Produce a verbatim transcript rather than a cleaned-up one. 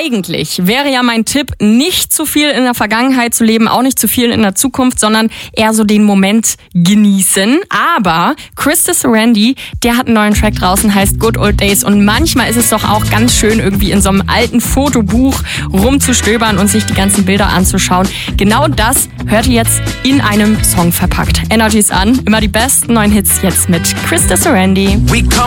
Eigentlich wäre ja mein Tipp, nicht zu viel in der Vergangenheit zu leben, auch nicht zu viel in der Zukunft, sondern eher so den Moment genießen. Aber Krista Sarandy, der hat einen neuen Track draußen, heißt Good Old Days. Und manchmal ist es doch auch ganz schön, irgendwie in so einem alten Fotobuch rumzustöbern und sich die ganzen Bilder anzuschauen. Genau das hört ihr jetzt in einem Song verpackt. Energies an, immer die besten neuen Hits jetzt mit Krista Sarandy. We come